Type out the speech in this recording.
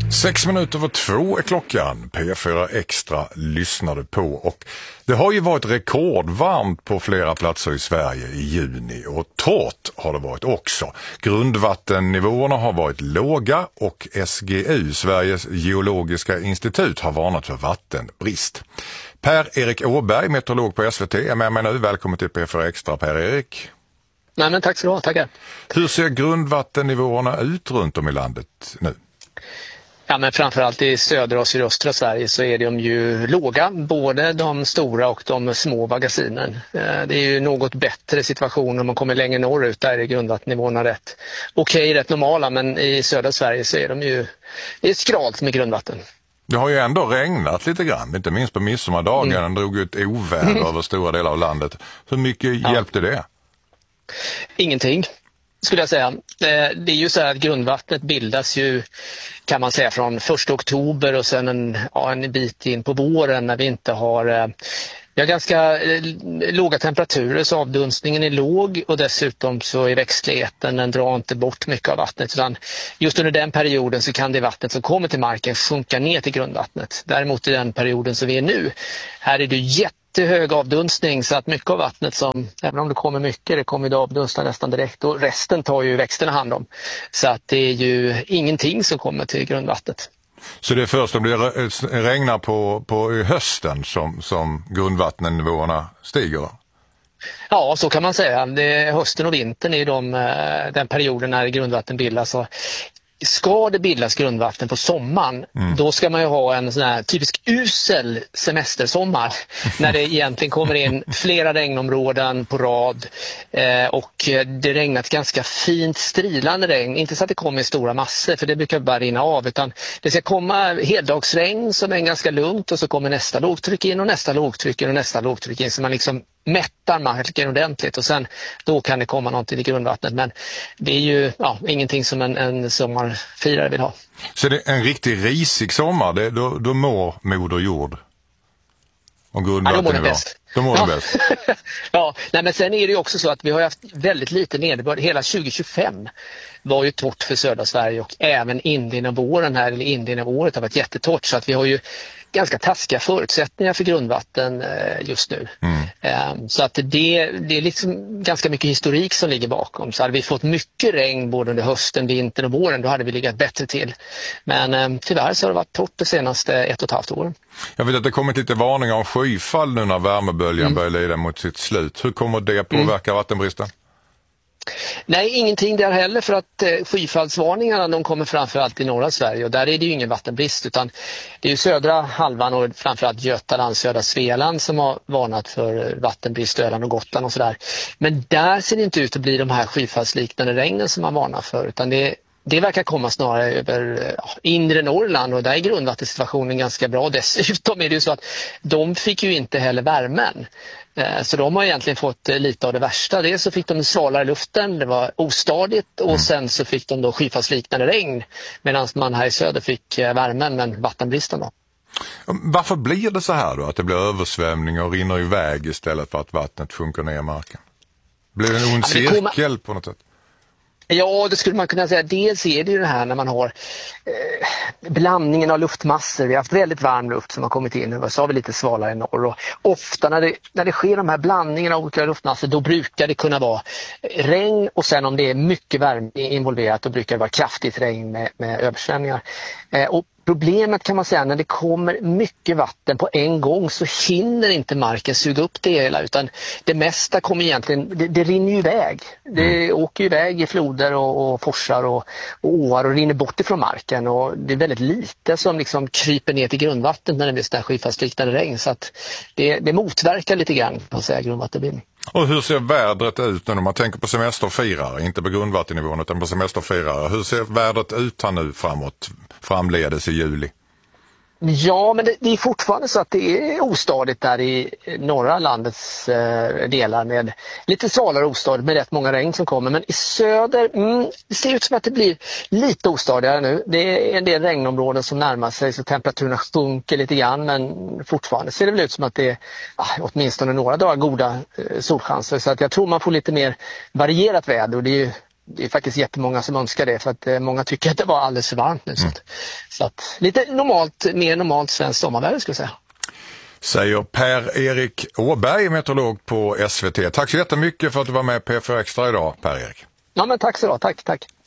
2:06 är klockan. P4 Extra lyssnade på, och det har ju varit rekordvarmt på flera platser i Sverige i juni, och torrt har det varit också. Grundvattennivåerna har varit låga och SGU, Sveriges geologiska institut, har varnat för vattenbrist. Per-Erik Åberg, meteorolog på SVT, är med mig nu. Välkommen till P4 Extra, Per-Erik. Nej, men tack så du, tackar. Hur ser grundvattennivåerna ut runt om i landet nu? Ja, men framförallt i södra och sydöstra Sverige så är de ju låga, både de stora och de små magasinen. Det är ju något bättre situation om man kommer längre norrut, där är grundvattennivåerna rätt rätt normala, men i södra Sverige så är det är skralt med grundvatten. Det har ju ändå regnat lite grann, inte minst på midsommardagen. Den drog ut oväder över stora delar av landet. Hur mycket hjälpte det? Ingenting, skulle jag säga. Det är ju så här att grundvattnet bildas ju, kan man säga, från 1 oktober och sen en bit in på våren när vi inte har ganska låga temperaturer, så avdunstningen är låg, och dessutom så är växtligheten, den drar inte bort mycket av vattnet, utan just under den perioden så kan det vattnet som kommer till marken sjunka ner till grundvattnet. Däremot i den perioden som vi är nu, här är det jättehög avdunstning, så att mycket av vattnet, som även om det kommer mycket, det kommer att avdunsta nästan direkt, och resten tar ju växterna hand om. Så att det är ju ingenting som kommer till grundvattnet. Så det är först om det regnar på hösten som grundvattennivåerna stiger? Ja, så kan man säga. Hösten och vintern är den perioden när grundvatten bildas. Ska det bildas grundvatten på sommaren, då ska man ju ha en sån här typisk usel semestersommar när det egentligen kommer in flera regnområden på rad, och det regnar ett ganska fint strilande regn. Inte så att det kommer i stora massor, för det brukar bara rinna av, utan det ska komma heldagsregn som är ganska lugnt, och så kommer nästa lågtryck in och nästa lågtryck in och nästa lågtryck in, så man liksom mättar marken ordentligt, och sen då kan det komma någonting i grundvattnet. Men det är ju ingenting som en sommarfirare vill ha. Så det är en riktigt risig sommar, då mår Moder Jord och grundvattennivå? Då mår det bäst. Ja, men sen är det ju också så att vi har haft väldigt lite nederbörd. Hela 2025 var ju torrt för södra Sverige, och även inledningen av våren här, eller inledningen av året, har varit jättetorrt, så att vi har ju ganska taskiga förutsättningar för grundvatten just nu. Så att det är liksom ganska mycket historik som ligger bakom. Så hade vi fått mycket regn både under hösten, vintern och våren, då hade vi legat bättre till. Men tyvärr så har det varit torrt de senaste 1,5 åren. Jag vet att det kommit lite varningar om skyfall nu när värmeböljan börjar lida mot sitt slut. Hur kommer det påverka vattenbristen? Nej, ingenting där heller, för att skyfallsvarningarna, de kommer framförallt i norra Sverige, och där är det ju ingen vattenbrist, utan det är ju södra halvan och framförallt Götaland, södra Svealand som har varnat för vattenbrist, Öland och Gotland och sådär. Men där ser det inte ut att bli de här skyfallsliknande regnen som man varnar för, utan det verkar komma snarare över inre Norrland, och där är grundvattensituationen ganska bra. Dessutom är det ju så att de fick ju inte heller värmen. Så de har egentligen fått lite av det värsta. Dels så fick de svalare luften, det var ostadigt, och sen så fick de då skyfallsliknande regn, medan man här i söder fick värmen men vattenbristen då. Varför blir det så här då, att det blir översvämning och rinner iväg istället för att vattnet sjunker ner i marken? Blir det en ond cirkel på något sätt? Ja, det skulle man kunna säga. Dels är det ju det här när man har blandningen av luftmassor. Vi har haft väldigt varm luft som har kommit in, och så har vi lite svalare i norr. Och ofta när det sker de här blandningarna av olika luftmassor, då brukar det kunna vara regn, och sen om det är mycket värme involverat, då brukar det vara kraftigt regn med översvämningar. Och problemet, kan man säga, när det kommer mycket vatten på en gång, så hinner inte marken suga upp det hela, utan det mesta kommer egentligen, det rinner ju iväg. Det åker iväg i floder och forsar och åar och rinner bort ifrån marken, och det är väldigt lite som liksom kryper ner till grundvattnet när det blir sådär skyfallsliknande regn, så att det motverkar lite grann, kan man säga, grundvattenbildning. Och hur ser vädret ut nu, om man tänker på semesterfirare, inte på grundvattennivån utan på semesterfirare? Hur ser vädret ut här nu framledes i juli? Ja, men det är fortfarande så att det är ostadigt där i norra landets delar, med lite svalare ostadigt med rätt många regn som kommer. Men i söder, det ser ut som att det blir lite ostadigare nu. Det är en del regnområden som närmar sig, så temperaturerna sjunker lite grann, men fortfarande ser det väl ut som att det är åtminstone några dagar goda solchanser. Så att jag tror man får lite mer varierat väder, och det är ju det är faktiskt jättemånga som önskar det för att många tycker att det var alldeles för varmt nu. Så att lite mer normalt svenskt sommarväder skulle jag säga. Säger Per-Erik Åberg, meteorolog på SVT. Tack så jättemycket för att du var med på P4 Extra idag, Per-Erik. Ja, men tack så då. Tack.